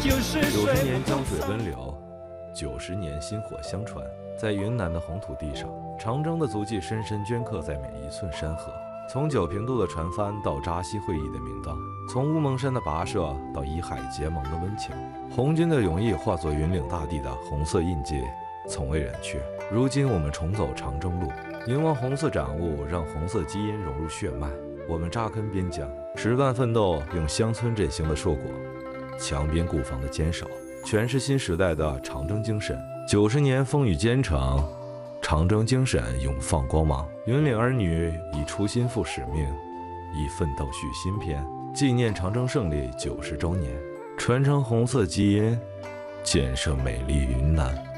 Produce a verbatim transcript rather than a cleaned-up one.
九十年江水温流，九十年薪火相传。在云南的红土地上，长征的足迹深深镌刻在每一寸山河。从九平渡的船帆到扎西会议的名档，从乌蒙山的跋涉到以海结盟的温情，红军的勇毅化作云岭大地的红色印记，从未染去。如今我们重走长征路，凝望红色展物，让红色基因融入血脉。我们扎根边疆，实干奋斗，用乡村振兴的硕果，强边固防的坚守，诠释新时代的长征精神。九十年风雨兼程，长征精神永放光芒。云岭儿女以初心赴使命，以奋斗续新篇，纪念长征胜利九十周年，传承红色基因，建设美丽云南。